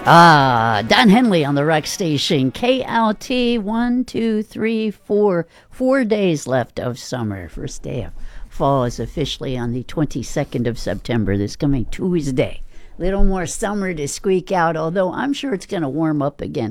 Don Henley on the Rock Station. KLT 1, 2, 3, 4. 4 days left of summer. First day of fall is officially on the 22nd of September, this coming Tuesday. Little more summer to squeak out, although I'm sure it's going to warm up again